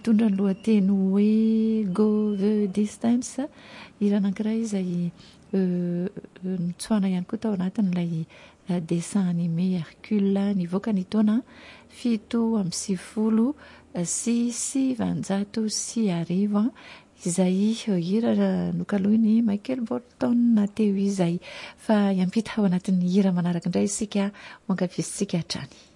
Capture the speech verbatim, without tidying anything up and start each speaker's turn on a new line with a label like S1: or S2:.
S1: mitondra ny lohateny hoe Go the Distance, hira anankiray izay nitsoahana ihany koa tao anatin'ilay dessin animé Hercule nivoaka ny taona fito amby sivifolo sy sivanjato sy arivo, izay hira nokalohiny Michael Bolton teo izay. Fa hiampita ao anatin'ny hira manaraka indray isika, mankafizintsika hatrany.